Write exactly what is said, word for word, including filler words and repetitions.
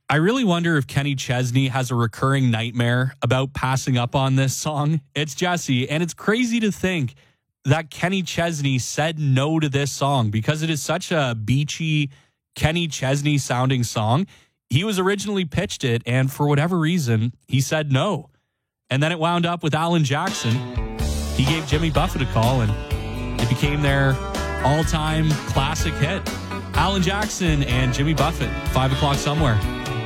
I really wonder if Kenny Chesney has a recurring nightmare about passing up on this song. It's Jesse, and it's crazy to think that Kenny Chesney said no to this song because it is such a beachy, Kenny Chesney sounding song. He was originally pitched it, and for whatever reason, he said no. And then it wound up with Alan Jackson. He gave Jimmy Buffett a call, and it became their all-time classic hit. Alan Jackson and Jimmy Buffett, five o'clock somewhere.